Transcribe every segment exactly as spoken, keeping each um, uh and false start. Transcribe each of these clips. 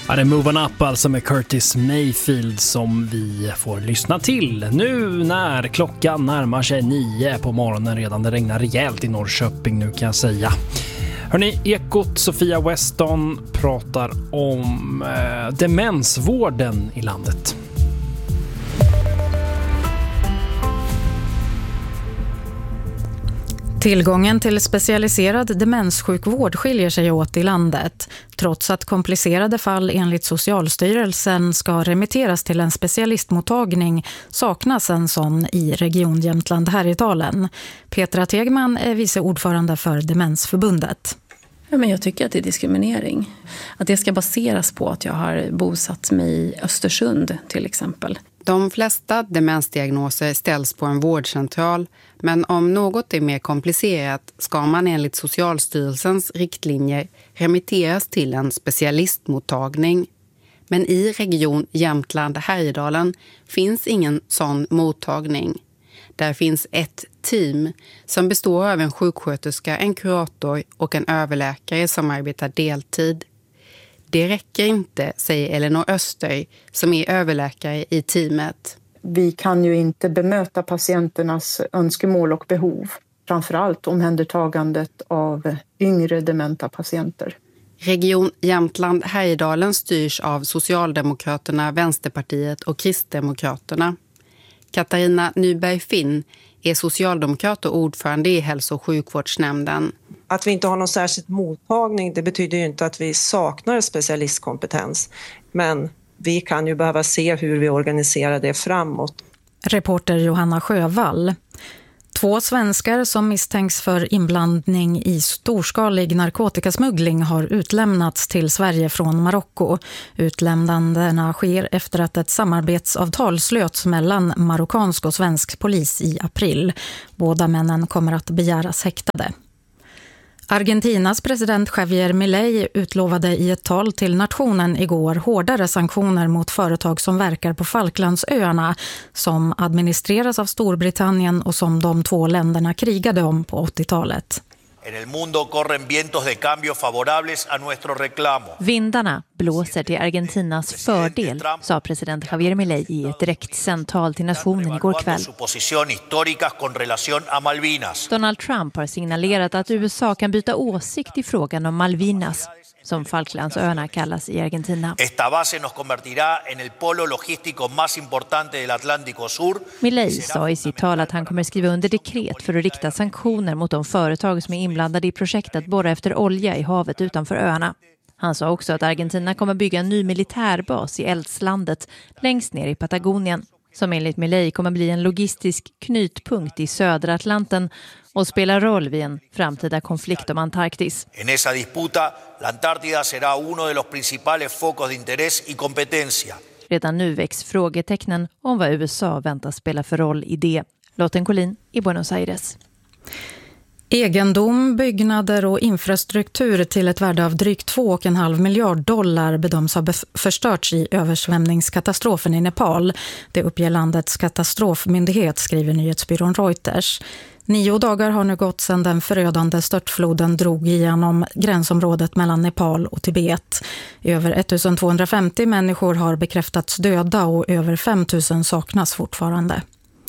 Ja, det är Move On Up alltså med Curtis Mayfield som vi får lyssna till nu när klockan närmar sig nio på morgonen redan. Det regnar rejält i Norrköping nu kan jag säga. Hörrni, Ekot Sofia Weston pratar om eh, demensvården i landet. Tillgången till specialiserad demenssjukvård skiljer sig åt i landet. Trots att komplicerade fall enligt Socialstyrelsen ska remitteras till en specialistmottagning saknas en sån i Region Jämtland Härjedalen. Petra Tegman är vice ordförande för Demensförbundet. Ja, men jag tycker att det är diskriminering. Att det ska baseras på att jag har bosatt mig i Östersund till exempel. De flesta demensdiagnoser ställs på en vårdcentral, men om något är mer komplicerat ska man enligt Socialstyrelsens riktlinjer remitteras till en specialistmottagning. Men i Region Jämtland Härjedalen finns ingen sån mottagning. Där finns ett team som består av en sjuksköterska, en kurator och en överläkare som arbetar deltid. Det räcker inte, säger Elinor Öster som är överläkare i teamet. Vi kan ju inte bemöta patienternas önskemål och behov. Framförallt omhändertagandet av yngre dementa patienter. Region Jämtland Härjedalen styrs av Socialdemokraterna, Vänsterpartiet och Kristdemokraterna. Katarina Nyberg-Finn är socialdemokrat och ordförande i hälso- och sjukvårdsnämnden. Att vi inte har någon särskild mottagning, det betyder ju inte att vi saknar specialistkompetens. Men vi kan ju behöva se hur vi organiserar det framåt. Reporter Johanna Sjövall. Två svenskar som misstänks för inblandning i storskalig narkotikasmuggling har utlämnats till Sverige från Marocko. Utlämnandena sker efter att ett samarbetsavtal slöts mellan marockansk och svensk polis i april. Båda männen kommer att begäras häktade. Argentinas president Javier Milei utlovade i ett tal till nationen igår hårdare sanktioner mot företag som verkar på Falklandsöarna som administreras av Storbritannien och som de två länderna krigade om på åttiotalet. En el mundo corren vientos de cambio favorables a nuestro reclamo. Vindarna blåser till Argentinas fördel, sa president Javier Milei i ett direktsänt tal till nationen igår kväll. Donald Trump har signalerat att U S A kan byta åsikt i frågan om Malvinas, som Falklandsöarna kallas i Argentina. Esta base nos convertirá en el polo logístico más importante del Atlántico Sur. Milei sa i sitt tal att han kommer skriva under dekret för att rikta sanktioner mot de företag som är inblandade i projektet att borra efter olja i havet utanför öarna. Han sa också att Argentina kommer bygga en ny militärbas i eldslandet längst ner i Patagonien, som enligt Milei kommer bli en logistisk knutpunkt i södra Atlanten och spela roll vid en framtida konflikt om Antarktis. En esa disputa, la Antártida será uno de los principales focos de interés y competencia. Redan nu väcks frågetecknen om vad U S A väntas spela för roll i det. Lotten Collin i Buenos Aires. Egendom, byggnader och infrastruktur till ett värde av drygt två och en halv miljard dollar bedöms ha förstörts i översvämningskatastrofen i Nepal. Det uppger landets katastrofmyndighet, skriver nyhetsbyrån Reuters. Nio dagar har nu gått sedan den förödande störtfloden drog igenom gränsområdet mellan Nepal och Tibet. Över ettusentvåhundrafemtio människor har bekräftats döda och över fem tusen saknas fortfarande.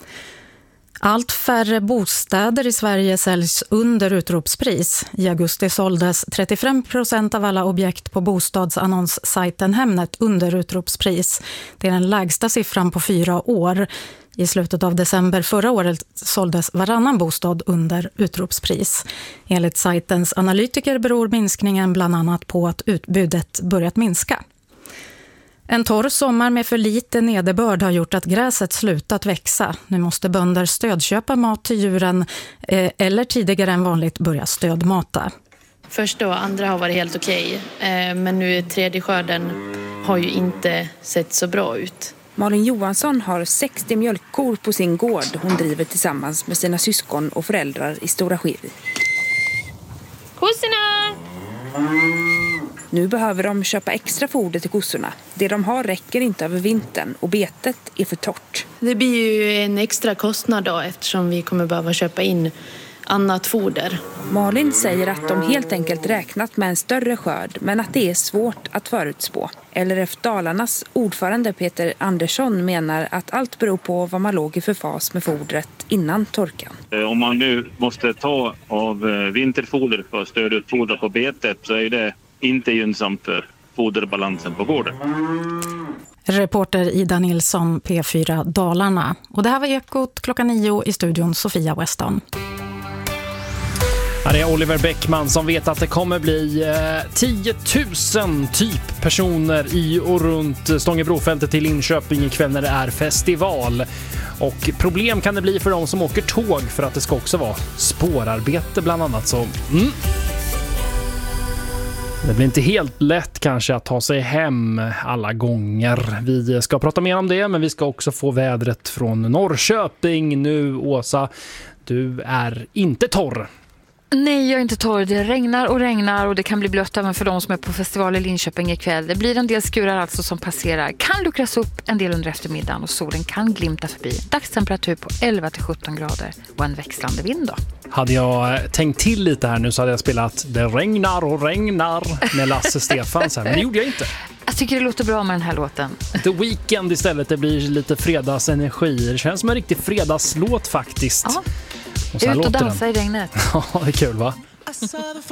Allt färre bostäder i Sverige säljs under utropspris. I augusti såldes trettiofem procent av alla objekt på bostadsannonssajten Hemnet under utropspris. Det är den lägsta siffran på fyra år. I slutet av december förra året såldes varannan bostad under utropspris. Enligt sajtens analytiker beror minskningen bland annat på att utbudet börjat minska. En torr sommar med för lite nederbörd har gjort att gräset slutat växa. Nu måste bönder stödköpa mat till djuren eh, eller tidigare än vanligt börja stödmata. Första och andra har varit helt okej, eh, men nu tredje skörden har ju inte sett så bra ut. Malin Johansson har sextio mjölkkor på sin gård hon driver tillsammans med sina syskon och föräldrar i Stora Skivi. Kossorna! Nu behöver de köpa extra foder till kossorna. Det de har räcker inte över vintern och betet är för torrt. Det blir ju en extra kostnad då eftersom vi kommer behöva köpa in annat foder. Malin säger att de helt enkelt räknat med en större skörd, men att det är svårt att förutspå. L R F Dalarnas ordförande Peter Andersson menar att allt beror på vad man låg i för fas med fodret innan torkan. Om man nu måste ta av vinterfoder för att stödutfodra på betet så är det inte gynnsamt för foderbalansen på gården. Reporter Ida Nilsson, P fyra Dalarna. Och det här var Ekot klockan nio i studion Sofia Weston. Här är Oliver Bäckman som vet att det kommer bli eh, tio tusen typ personer i och runt Stångebrofältet till Linköping ikväll när det är festival. Och problem kan det bli för de som åker tåg för att det ska också vara spårarbete bland annat. Så, mm. Det blir inte helt lätt kanske att ta sig hem alla gånger. Vi ska prata mer om det, men vi ska också få vädret från Norrköping nu. Åsa, du är inte torr. Nej, jag är inte torr. Det regnar och regnar och det kan bli blött även för de som är på festival i Linköping ikväll. Det blir en del skurar alltså som passerar. Kan luckras upp en del under eftermiddagen och solen kan glimta förbi. Dagstemperatur på elva till sjutton grader och en växlande vind då. Hade jag tänkt till lite här nu så hade jag spelat Det regnar och regnar med Lasse Stefans här, men det gjorde jag inte. Jag tycker det låter bra med den här låten. The Weeknd istället, det blir lite fredagsenergi. Det känns som en riktig fredagslåt faktiskt. Ja, och så ut och dansa den. i regnet. Ja, det är kul va?